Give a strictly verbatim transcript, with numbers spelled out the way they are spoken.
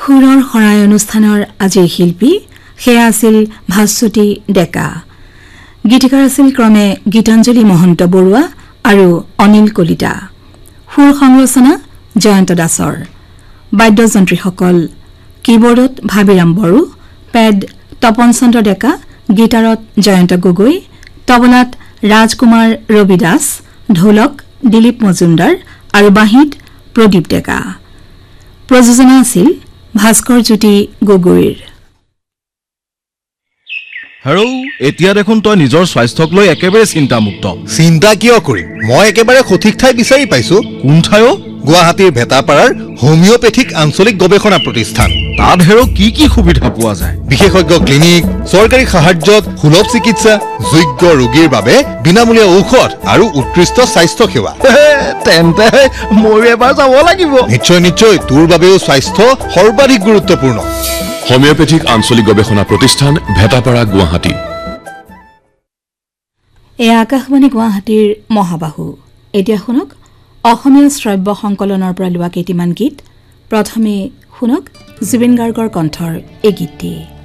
সুৰৰ শৰাই অনুষ্ঠানৰ আজিৰ শিল্পী সেয়া আছিল ভাস্বতী ডেকা। গীতিকাৰ আছিল ক্ৰমে গীতাঞ্জলি মহন্ত বৰুৱা আৰু অনিল কলিতা। সুৰ সংৰচনা জয়ন্ত দাসৰ। বাদ্যযন্ত্ৰীসকল কীবোৰ্ডত ভাবিৰাম বড়ো, পেড তপন চন্দ্ৰ ডেকা, গীটাৰত জয়ন্ত গগৈ, তবলাত ৰাজকুমাৰ ৰবি দাস, ঢোলক দিলীপ মজুমদাৰ আৰু বাঁহীত প্ৰদীপ ডেকা। প্ৰযোজনা আছিল ভাস্কৰ জ্যোতি গগৈৰ। হেৰৌ এতিয়া দেখোন তই নিজৰ স্বাস্থ্যক লৈ একেবাৰে চিন্তামুক্ত। চিন্তা কিয় কৰিম, মই একেবাৰে সঠিক ঠাই বিচাৰি পাইছো। কোন ঠাইও? গুৱাহাটীৰ ভেটাপাৰাৰ হোমিঅপেথিক আঞ্চলিক গৱেষণা প্ৰতিষ্ঠান। তাত হেৰৌ কি কি সুবিধা পোৱা যায়? বিশেষজ্ঞ ক্লিনিক, চৰকাৰী সাহায্যত সুলভ চিকিৎসা, যোগ্য ৰোগীৰ বাবে বিনামূলীয়া ঔষধ আৰু উৎকৃষ্ট স্বাস্থ্য সেৱা। তেন্তে ময়ো এবাৰ যাব লাগিব। নিশ্চয় নিশ্চয়, তোৰ বাবেও স্বাস্থ্য সৰ্বাধিক গুৰুত্বপূৰ্ণ। হোমিঅপেথিক আঞ্চলিক গৱেষণা প্ৰতিষ্ঠান, ভেটাপাৰা, গুৱাহাটী। এয়া আকাশবাণী গুৱাহাটীৰ মহাবাহু। এতিয়া শুনক অসমীয়া শ্ৰব্য সংকলনৰ পৰা লোৱা কেইটিমান গীত। প্ৰথমে শুনক জুবিন গাৰ্গৰ কণ্ঠৰ এই গীতটি।